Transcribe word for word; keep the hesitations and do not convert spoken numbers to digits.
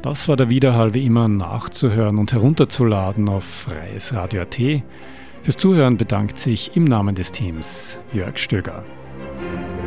Das war der Widerhall wie immer nachzuhören und herunterzuladen auf freies Radio punkt at. Fürs Zuhören bedankt sich im Namen des Teams Jörg Stöger.